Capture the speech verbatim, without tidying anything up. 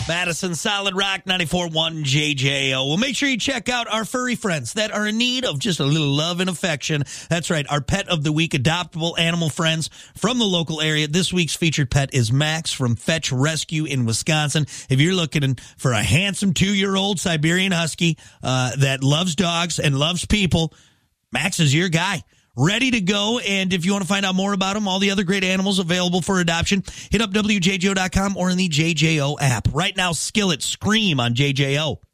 Madison Solid Rock ninety-four point one J J O. Well, make sure you check out our furry friends that are in need of just a little love and affection. That's right, our Pet of the Week adoptable animal friends from the local area. This week's featured pet is Max from Fetch Rescue in Wisconsin. If you're looking for a handsome two-year-old Siberian Husky uh, that loves dogs and loves people, Max is your guy. Ready to go, and if you want to find out more about them, all the other great animals available for adoption, hit up W J J O dot com or in the J J O app. Right now, Skillet Scream on J J O.